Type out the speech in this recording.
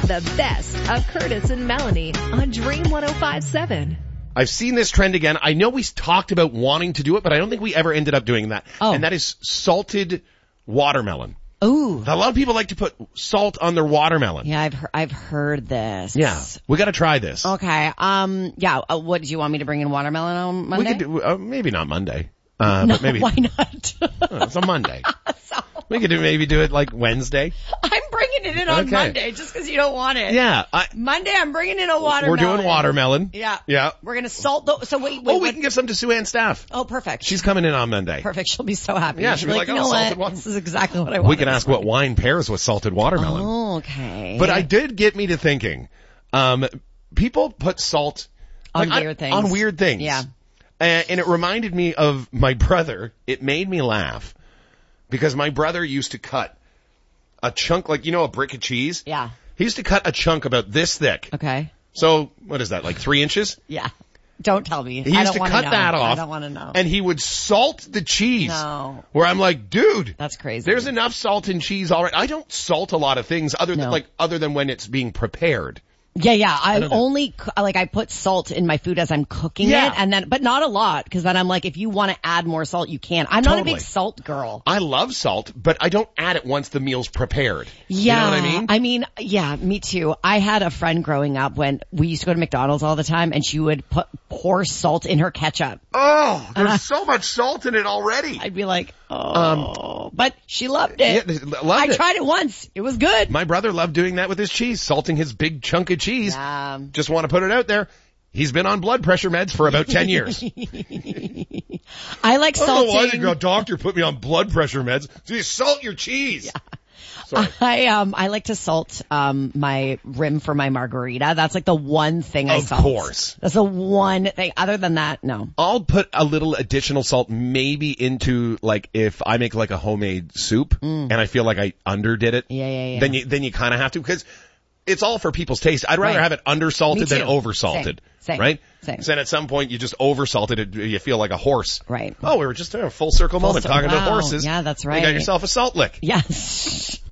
The best of Curtis and Melanie on Dream 105.7. I've seen this trend again. I know we talked about wanting to do it, but I don't think we ever ended up doing that. Oh. And that is salted watermelon. Ooh. A lot of people like to put salt on their watermelon. Yeah, I've heard this. Yeah. We got to try this. Okay. What did you want me to bring in watermelon on Monday? We could do, maybe not Monday. But maybe. Why not? It's a Monday. We could maybe do it like Wednesday. I'm bringing it in on Okay. Monday just because you don't want it. Yeah. Monday I'm bringing in a watermelon. We're doing watermelon. Yeah. Yeah. We're going to salt so wait. We can give some to Sue Ann's staff. Oh, perfect. She's coming in on Monday. Perfect. She'll be so happy. Yeah, she'll be like, you know salted what? water. This is exactly what I want. We can ask what wine pairs with salted watermelon. Oh, okay. But I did get me to thinking, people put salt On weird things. On weird things. Yeah. And it reminded me of my brother. It made me laugh because my brother used to cut a chunk, like, a brick of cheese. Yeah. He used to cut a chunk about this thick. Okay. So what is that, like 3 inches? Yeah. Don't tell me. He I used don't to wanna cut know. that off. I don't want to know. And he would salt the cheese. No. Where I'm like, dude. That's crazy. There's enough salt in cheese already. I don't salt a lot of things other than when it's being prepared. Yeah. I put salt in my food as I'm cooking it, but not a lot, because then I'm like, if you want to add more salt, you can. I'm not a big salt girl. I love salt, but I don't add it once the meal's prepared. Yeah. You know what I mean? Yeah, me too. I had a friend growing up when we used to go to McDonald's all the time, and she would pour salt in her ketchup. Oh, there's so much salt in it already. I'd be like, but she loved it. Yeah, I tried it once. It was good. My brother loved doing that with his cheese, salting his big chunk of cheese. Yeah. Just want to put it out there. He's been on blood pressure meds for about 10 years. I like salting. I don't know why the doctor put me on blood pressure meds. So you salt your cheese. Yeah. Sorry. I like to salt my rim for my margarita. That's like the one thing I salt. Of course. That's the one thing. Other than that, no. I'll put a little additional salt maybe into, like, if I make like a homemade soup and I feel like I underdid it. Yeah. Then you kind of have to, because it's all for people's taste. I'd rather have it undersalted than oversalted. Same. Right? Same. So then at some point you just oversalted it, you feel like a horse. Right. Oh, we were just in a full circle moment talking about horses. Yeah, that's right. You got yourself a salt lick. Yes.